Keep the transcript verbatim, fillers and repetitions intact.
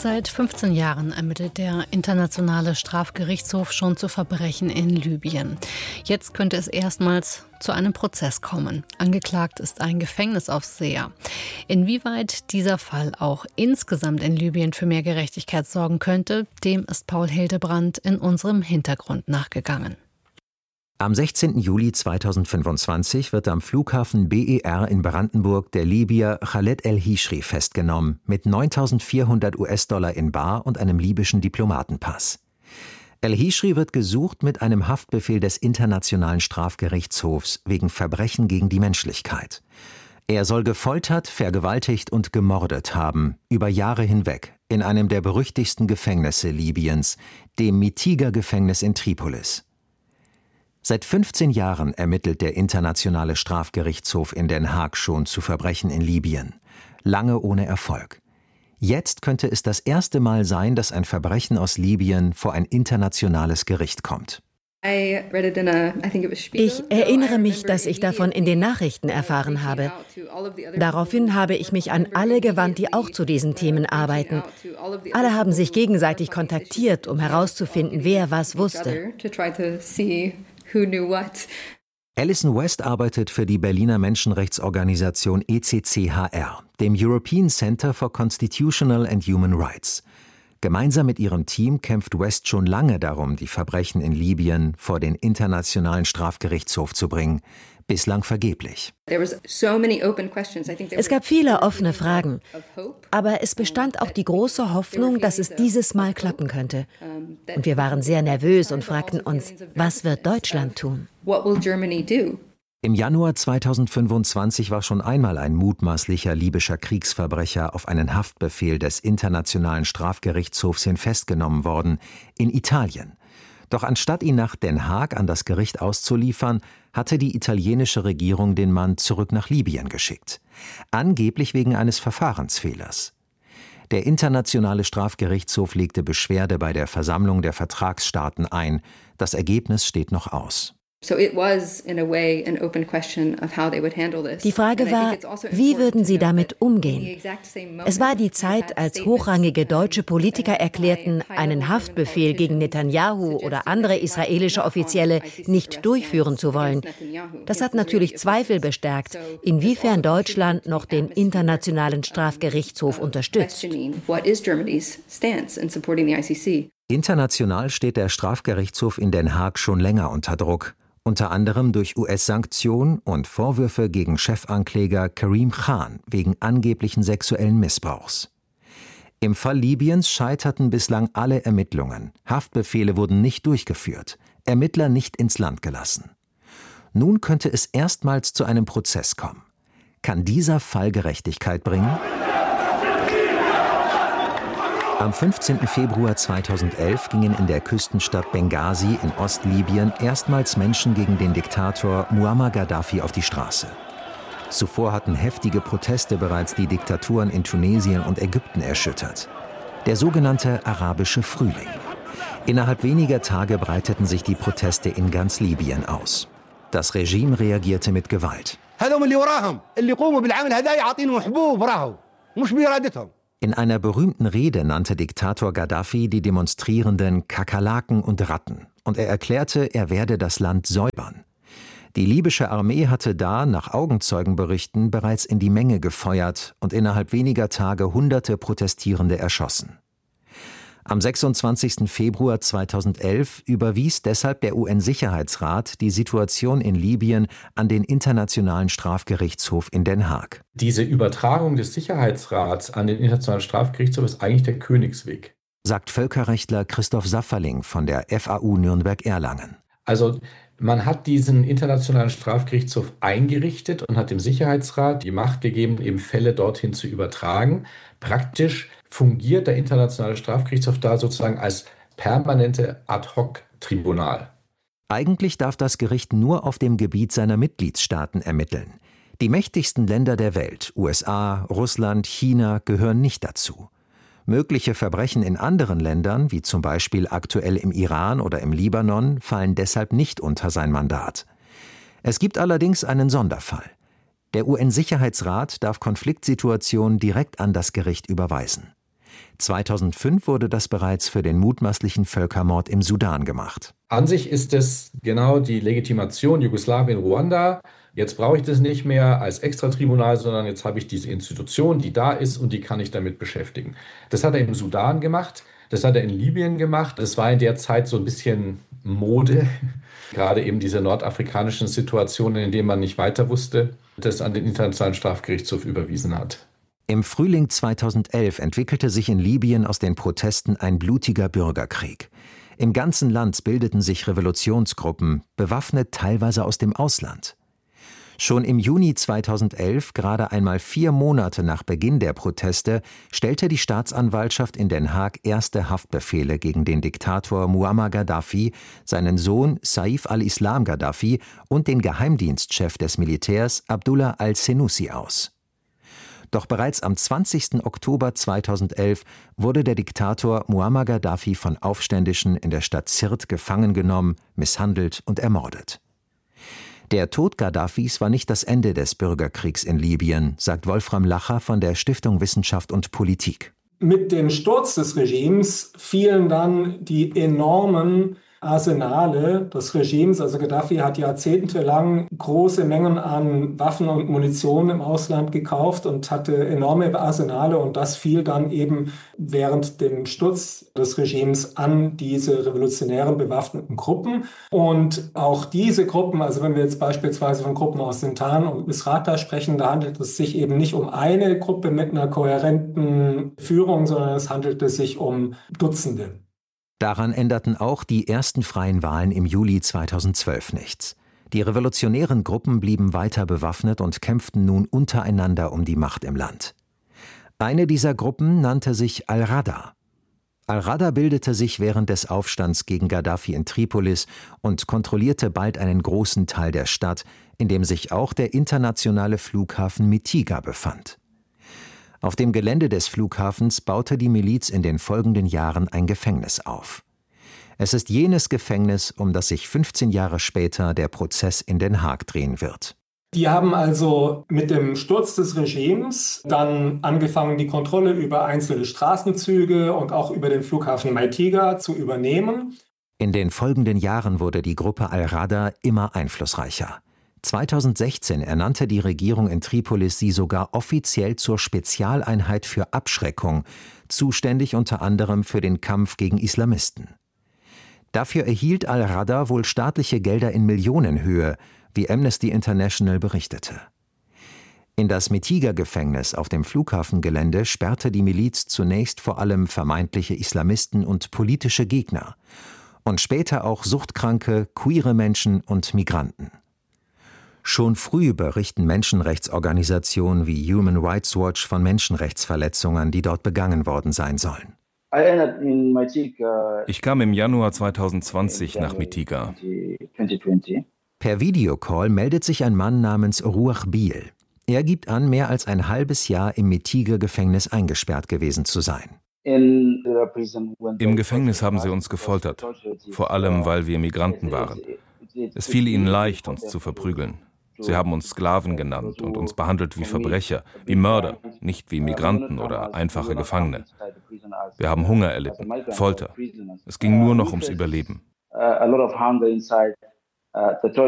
Seit fünfzehn Jahren ermittelt der Internationale Strafgerichtshof schon zu Verbrechen in Libyen. Jetzt könnte es erstmals zu einem Prozess kommen. Angeklagt ist ein Gefängnisaufseher. Inwieweit dieser Fall auch insgesamt in Libyen für mehr Gerechtigkeit sorgen könnte, dem ist Paul Hildebrand in unserem Hintergrund nachgegangen. Am sechzehnten Juli zweitausendfünfundzwanzig wird am Flughafen B E R in Brandenburg der Libyer Khaled El-Hishri festgenommen mit neuntausendvierhundert US-Dollar in bar und einem libyschen Diplomatenpass. El-Hishri wird gesucht mit einem Haftbefehl des Internationalen Strafgerichtshofs wegen Verbrechen gegen die Menschlichkeit. Er soll gefoltert, vergewaltigt und gemordet haben, über Jahre hinweg, in einem der berüchtigsten Gefängnisse Libyens, dem Mitiga-Gefängnis in Tripolis. Seit fünfzehn Jahren ermittelt der Internationale Strafgerichtshof in Den Haag schon zu Verbrechen in Libyen. Lange ohne Erfolg. Jetzt könnte es das erste Mal sein, dass ein Verbrechen aus Libyen vor ein internationales Gericht kommt. Ich erinnere mich, dass ich davon in den Nachrichten erfahren habe. Daraufhin habe ich mich an alle gewandt, die auch zu diesen Themen arbeiten. Alle haben sich gegenseitig kontaktiert, um herauszufinden, wer was wusste. Alison West arbeitet für die Berliner Menschenrechtsorganisation E C C H R, dem European Center for Constitutional and Human Rights. Gemeinsam mit ihrem Team kämpft West schon lange darum, die Verbrechen in Libyen vor den Internationalen Strafgerichtshof zu bringen. Bislang vergeblich. Es gab viele offene Fragen, aber es bestand auch die große Hoffnung, dass es dieses Mal klappen könnte. Und wir waren sehr nervös und fragten uns, was wird Deutschland tun? Im Januar zweitausendfünfundzwanzig war schon einmal ein mutmaßlicher libyscher Kriegsverbrecher auf einen Haftbefehl des Internationalen Strafgerichtshofs hin festgenommen worden, in Italien. Doch anstatt ihn nach Den Haag an das Gericht auszuliefern, hatte die italienische Regierung den Mann zurück nach Libyen geschickt. Angeblich wegen eines Verfahrensfehlers. Der Internationale Strafgerichtshof legte Beschwerde bei der Versammlung der Vertragsstaaten ein. Das Ergebnis steht noch aus. Die Frage war, wie würden sie damit umgehen? Es war die Zeit, als hochrangige deutsche Politiker erklärten, einen Haftbefehl gegen Netanyahu oder andere israelische Offizielle nicht durchführen zu wollen. Das hat natürlich Zweifel bestärkt, inwiefern Deutschland noch den Internationalen Strafgerichtshof unterstützt. International steht der Strafgerichtshof in Den Haag schon länger unter Druck. Unter anderem durch U S-Sanktionen und Vorwürfe gegen Chefankläger Karim Khan wegen angeblichen sexuellen Missbrauchs. Im Fall Libyens scheiterten bislang alle Ermittlungen. Haftbefehle wurden nicht durchgeführt, Ermittler nicht ins Land gelassen. Nun könnte es erstmals zu einem Prozess kommen. Kann dieser Fall Gerechtigkeit bringen? Am fünfzehnten Februar zweitausendelf gingen in der Küstenstadt Benghazi in Ostlibyen erstmals Menschen gegen den Diktator Muammar Gaddafi auf die Straße. Zuvor hatten heftige Proteste bereits die Diktaturen in Tunesien und Ägypten erschüttert. Der sogenannte arabische Frühling. Innerhalb weniger Tage breiteten sich die Proteste in ganz Libyen aus. Das Regime reagierte mit Gewalt. In einer berühmten Rede nannte Diktator Gaddafi die Demonstrierenden Kakerlaken und Ratten und er erklärte, er werde das Land säubern. Die libysche Armee hatte da, nach Augenzeugenberichten, bereits in die Menge gefeuert und innerhalb weniger Tage hunderte Protestierende erschossen. Am sechsundzwanzigsten Februar zweitausendelf überwies deshalb der U N-Sicherheitsrat die Situation in Libyen an den Internationalen Strafgerichtshof in Den Haag. Diese Übertragung des Sicherheitsrats an den Internationalen Strafgerichtshof ist eigentlich der Königsweg, sagt Völkerrechtler Christoph Safferling von der F A U Nürnberg-Erlangen. Also man hat diesen Internationalen Strafgerichtshof eingerichtet und hat dem Sicherheitsrat die Macht gegeben, eben Fälle dorthin zu übertragen. Praktisch fungiert der Internationale Strafgerichtshof da sozusagen als permanente Ad-hoc-Tribunal. Eigentlich darf das Gericht nur auf dem Gebiet seiner Mitgliedstaaten ermitteln. Die mächtigsten Länder der Welt, U S A, Russland, China, gehören nicht dazu. Mögliche Verbrechen in anderen Ländern, wie zum Beispiel aktuell im Iran oder im Libanon, fallen deshalb nicht unter sein Mandat. Es gibt allerdings einen Sonderfall. Der U N-Sicherheitsrat darf Konfliktsituationen direkt an das Gericht überweisen. zweitausendfünf wurde das bereits für den mutmaßlichen Völkermord im Sudan gemacht. An sich ist es genau die Legitimation Jugoslawien, Ruanda. Jetzt brauche ich das nicht mehr als Extratribunal, sondern jetzt habe ich diese Institution, die da ist und die kann ich damit beschäftigen. Das hat er im Sudan gemacht, das hat er in Libyen gemacht. Das war in der Zeit so ein bisschen Mode, gerade eben diese nordafrikanischen Situationen, in denen man nicht weiter wusste, das an den Internationalen Strafgerichtshof überwiesen hat. Im Frühling zweitausendelf entwickelte sich in Libyen aus den Protesten ein blutiger Bürgerkrieg. Im ganzen Land bildeten sich Revolutionsgruppen, bewaffnet teilweise aus dem Ausland. Schon im Juni zweitausendelf, gerade einmal vier Monate nach Beginn der Proteste, stellte die Staatsanwaltschaft in Den Haag erste Haftbefehle gegen den Diktator Muammar Gaddafi, seinen Sohn Saif al-Islam Gaddafi und den Geheimdienstchef des Militärs Abdullah al-Senussi aus. Doch bereits am zwanzigsten Oktober zweitausendelf wurde der Diktator Muammar Gaddafi von Aufständischen in der Stadt Sirte gefangen genommen, misshandelt und ermordet. Der Tod Gaddafis war nicht das Ende des Bürgerkriegs in Libyen, sagt Wolfram Lacher von der Stiftung Wissenschaft und Politik. Mit dem Sturz des Regimes fielen dann die enormen Arsenale des Regimes. Also Gaddafi hat jahrzehntelang große Mengen an Waffen und Munition im Ausland gekauft und hatte enorme Arsenale, und das fiel dann eben während dem Sturz des Regimes an diese revolutionären bewaffneten Gruppen. Und auch diese Gruppen, also wenn wir jetzt beispielsweise von Gruppen aus Sintan und Misrata sprechen, da handelt es sich eben nicht um eine Gruppe mit einer kohärenten Führung, sondern es handelte sich um Dutzende. Daran änderten auch die ersten freien Wahlen im Juli zweitausendzwölf nichts. Die revolutionären Gruppen blieben weiter bewaffnet und kämpften nun untereinander um die Macht im Land. Eine dieser Gruppen nannte sich Al-Rada. Al-Rada bildete sich während des Aufstands gegen Gaddafi in Tripolis und kontrollierte bald einen großen Teil der Stadt, in dem sich auch der internationale Flughafen Mitiga befand. Auf dem Gelände des Flughafens baute die Miliz in den folgenden Jahren ein Gefängnis auf. Es ist jenes Gefängnis, um das sich fünfzehn Jahre später der Prozess in Den Haag drehen wird. Die haben also mit dem Sturz des Regimes dann angefangen, die Kontrolle über einzelne Straßenzüge und auch über den Flughafen Mitiga zu übernehmen. In den folgenden Jahren wurde die Gruppe Al-Rada immer einflussreicher. zweitausendsechzehn ernannte die Regierung in Tripolis sie sogar offiziell zur Spezialeinheit für Abschreckung, zuständig unter anderem für den Kampf gegen Islamisten. Dafür erhielt Al-Rada wohl staatliche Gelder in Millionenhöhe, wie Amnesty International berichtete. In das Mitiga-Gefängnis auf dem Flughafengelände sperrte die Miliz zunächst vor allem vermeintliche Islamisten und politische Gegner und später auch suchtkranke, queere Menschen und Migranten. Schon früh berichten Menschenrechtsorganisationen wie Human Rights Watch von Menschenrechtsverletzungen, die dort begangen worden sein sollen. Ich kam im Januar zweitausendzwanzig nach Mitiga. Per Videocall meldet sich ein Mann namens Ruach Biel. Er gibt an, mehr als ein halbes Jahr im Mitiga-Gefängnis eingesperrt gewesen zu sein. Im Gefängnis haben sie uns gefoltert, vor allem weil wir Migranten waren. Es fiel ihnen leicht, uns zu verprügeln. Sie haben uns Sklaven genannt und uns behandelt wie Verbrecher, wie Mörder, nicht wie Migranten oder einfache Gefangene. Wir haben Hunger erlitten, Folter. Es ging nur noch ums Überleben.